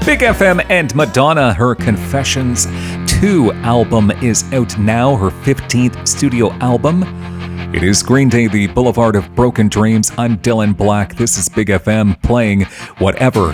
Big FM and Madonna, her Confessions 2 album is out now, her 15th studio album. It is Green Day, The Boulevard of Broken Dreams. I'm Dylan Black. This is Big FM playing whatever